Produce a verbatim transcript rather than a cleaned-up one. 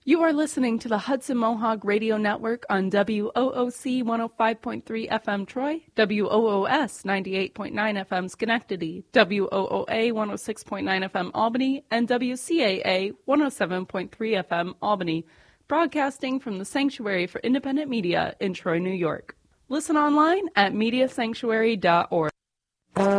You are listening to the Hudson Mohawk Radio Network on W O O C one oh five point three F M Troy, W O O S ninety-eight point nine F M Schenectady, W O O A one oh six point nine F M Albany, and W C A A one oh seven point three F M Albany, broadcasting from the Sanctuary for Independent Media in Troy, New York. Listen online at media sanctuary dot org.